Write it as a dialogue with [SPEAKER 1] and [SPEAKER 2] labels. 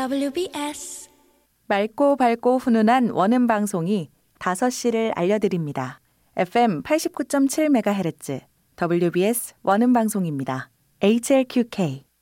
[SPEAKER 1] WBS
[SPEAKER 2] 맑고 밝고 훈훈한 원음 방송이 5시를 알려드립니다. FM 89.7MHz WBS 원음 방송입니다. HLQK